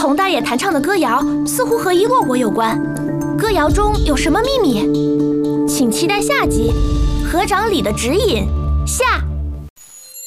童大爷弹唱的歌谣似乎和伊洛国有关，歌谣中有什么秘密？请期待下集《河长里的指引》下。